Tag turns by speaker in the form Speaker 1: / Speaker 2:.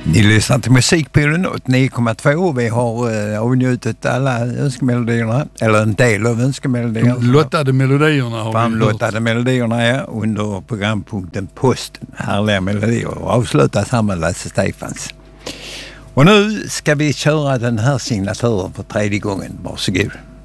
Speaker 1: Ni lyssnar till Musikpodden 9,2. Vi har avnjutit alla önskemelodierna, eller en del av önskemelodierna.
Speaker 2: Lottade melodierna har
Speaker 1: framlottade melodierna, ja, under programpunkten Posten. Härliga melodier. Och avslutas här med Lasse Stefans. Och nu ska vi köra den här signaturen för tredje gången. Varsågod.